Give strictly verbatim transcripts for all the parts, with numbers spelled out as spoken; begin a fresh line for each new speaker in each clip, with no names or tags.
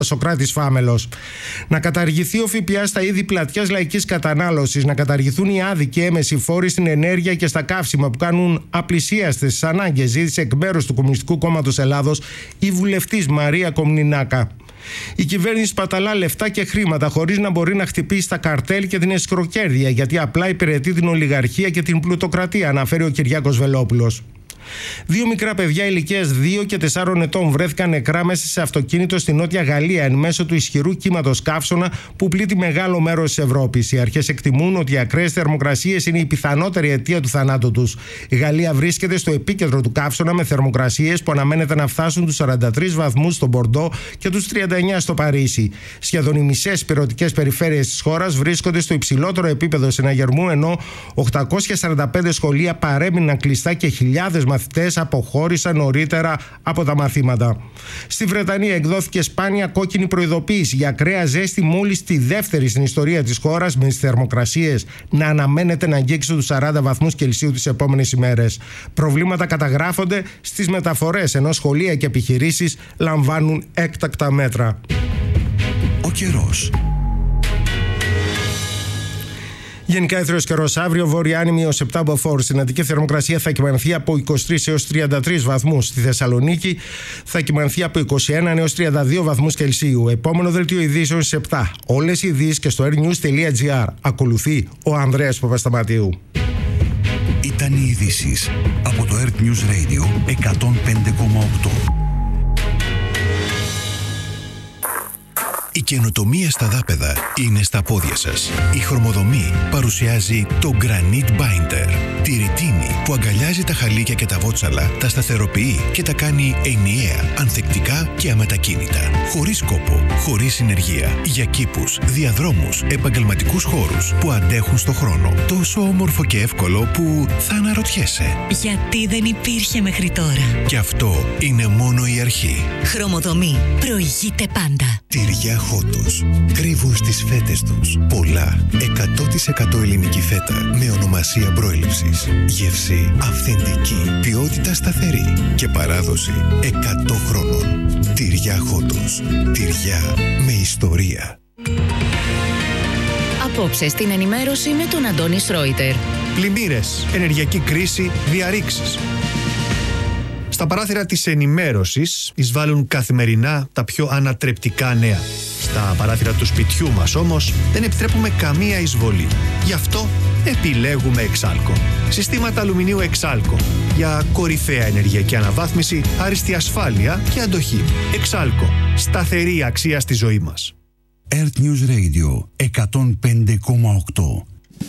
Σοκράτης Φάμελος. Να καταργηθεί ο ΦΠΑ στα είδη πλατιάς λαϊκής κατανάλωσης, να καταργηθούν οι άδικοι έμμεσοι φόροι στην ενέργεια και στα καύσιμα που κάνουν απλησίαστες τις ανάγκες, ζήτησε εκ μέρους του Κομμουνιστικού Κόμματος Ελλάδος η βουλευτής Μαρία Κομνηνάκα. Η κυβέρνηση σπαταλά λεφτά και χρήματα χωρίς να μπορεί να χτυπήσει τα καρτέλ και την εσχροκέρδεια, γιατί απλά υπηρετεί την ολιγαρχία και την πλουτοκρατία, αναφέρει ο Κυριάκος Βελόπουλος. Δύο μικρά παιδιά ηλικίας δύο και τεσσάρων ετών βρέθηκαν νεκρά μέσα σε αυτοκίνητο στη Νότια Γαλλία εν μέσω του ισχυρού κύματος καύσωνα που πλήττει μεγάλο μέρος της Ευρώπης. Οι αρχές εκτιμούν ότι οι ακραίες θερμοκρασίες είναι η πιθανότερη αιτία του θανάτου τους. Η Γαλλία βρίσκεται στο επίκεντρο του καύσωνα με θερμοκρασίες που αναμένεται να φτάσουν τους σαράντα τρεις βαθμούς στο Μπορντό και τους τριάντα εννέα στο Παρίσι. Σχεδόν οι μισές πειρωτικές περιφέρειες της χώρας βρίσκονται στο υψηλότερο επίπεδο συναγερμού, ενώ οκτακόσια σαράντα πέντε σχολεία παρέμειναν κλειστά και χιλιάδες μαθητές αποχώρησαν νωρίτερα από τα μαθήματα. Στη Βρετανία εκδόθηκε σπάνια κόκκινη προειδοποίηση για ακραία ζέστη, μόλις τη δεύτερη στην ιστορία της χώρας, με τις θερμοκρασίες να αναμένεται να αγγίξουν τους σαράντα βαθμούς Κελσίου τις επόμενες ημέρες. Προβλήματα καταγράφονται στις μεταφορές, ενώ σχολεία και επιχειρήσεις λαμβάνουν έκτακτα μέτρα.
Ο καιρός.
Γενικά έθριος καιρός αύριο, βόρεια άνεμη έως επτά μποφόρ. Στην Αττική θερμοκρασία θα κυμανθεί από είκοσι τρεις έως τριάντα τρεις βαθμούς. Στη Θεσσαλονίκη θα κυμανθεί από είκοσι ένα έως τριάντα δύο βαθμούς Κελσίου. Επόμενο δελτίο ειδήσεων στις επτά. Όλες οι ειδήσεις και στο airnews τελεία gr. Ακολουθεί ο Ανδρέας Παπασταματίου.
Ήταν οι ειδήσεις από το Earth News Radio εκατόν πέντε κόμμα οκτώ. Η καινοτομία στα δάπεδα είναι στα πόδια σας. Η Χρωμοδομή παρουσιάζει το Granite Binder. Τη ρητίνη που αγκαλιάζει τα χαλίκια και τα βότσαλα, τα σταθεροποιεί και τα κάνει ενιαία, ανθεκτικά και αμετακίνητα. Χωρίς κόπο, χωρίς συνεργεία. Για κήπους, διαδρόμους, επαγγελματικούς χώρους που αντέχουν στο χρόνο. Τόσο όμορφο και εύκολο που θα αναρωτιέσαι.
Γιατί δεν υπήρχε μέχρι τώρα.
Και αυτό είναι μόνο η αρχή.
Χρωμοδομή. Προηγείται πάντα.
Τυριά Χότος. Κρύβουν στις φέτες τους πολλά εκατό τοις εκατό ελληνική φέτα με ονομασία προέλευσης. Γεύση αυθεντική, ποιότητα σταθερή και παράδοση εκατό χρόνων. Τυριά Χότος. Τυριά με ιστορία.
Απόψε στην ενημέρωση με τον Αντώνη Σρόιτερ.
Πλημμύρες, ενεργειακή κρίση, διαρρήξεις. Στα παράθυρα της ενημέρωσης εισβάλλουν καθημερινά τα πιο ανατρεπτικά νέα. Στα παράθυρα του σπιτιού μας όμως δεν επιτρέπουμε καμία εισβολή. Γι' αυτό επιλέγουμε Εξάλκο. Συστήματα αλουμινίου Εξάλκο για κορυφαία ενεργειακή αναβάθμιση, άριστη ασφάλεια και αντοχή. Εξάλκο. Σταθερή αξία στη ζωή μας.
Earth News Radio εκατόν πέντε κόμμα οκτώ.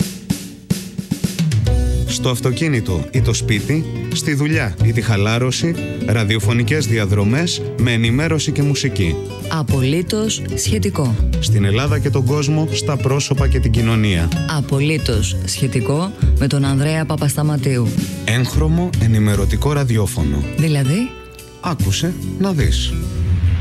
Στο αυτοκίνητο ή το σπίτι, στη δουλειά ή τη χαλάρωση, ραδιοφωνικές διαδρομές με ενημέρωση και μουσική.
Απολύτως σχετικό.
Στην Ελλάδα και τον κόσμο, στα πρόσωπα και την κοινωνία.
Απολύτως σχετικό με τον Ανδρέα Παπασταματίου.
Έγχρωμο ενημερωτικό ραδιόφωνο.
Δηλαδή?
Άκουσε να δεις.